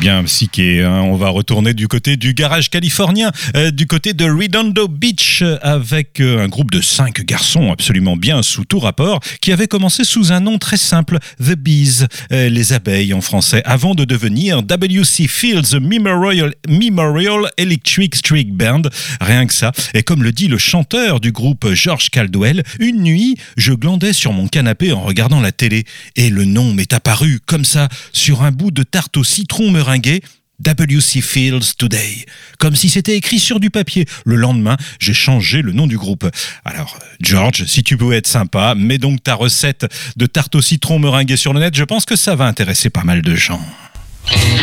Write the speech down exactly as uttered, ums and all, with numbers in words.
bien psyché, hein. On va retourner du côté du garage californien, euh, du côté de Redondo Beach, avec euh, un groupe de cinq garçons absolument bien sous tout rapport, qui avait commencé sous un nom très simple, The Bees, euh, les abeilles en français, avant de devenir W C Fields Memorial, Memorial Electric Street Band, rien que ça. Et comme le dit le chanteur du groupe George Caldwell, une nuit, je glandais sur mon canapé en regardant la télé, et le nom m'est apparu comme ça, sur un bout de tarte au citron meringué, W C Fields Today, comme si c'était écrit sur du papier. Le lendemain, j'ai changé le nom du groupe. Alors, George, si tu pouvais être sympa, mets donc ta recette de tarte au citron meringuée sur le net, je pense que ça va intéresser pas mal de gens.